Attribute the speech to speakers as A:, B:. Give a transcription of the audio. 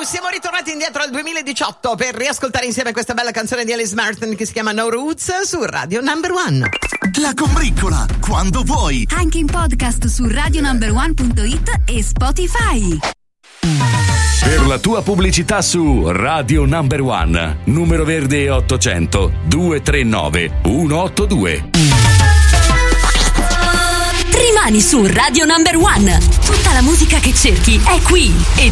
A: Siamo ritornati indietro al 2018 per riascoltare insieme questa bella canzone di Alice Martin che si chiama No Roots su Radio Number One.
B: La combriccola, quando vuoi.
C: Anche in podcast su radionumber1.it e Spotify.
D: Per la tua pubblicità su Radio Number One, numero verde 800 239 182.
C: Rimani su Radio Number One. Tutta la musica che cerchi è qui e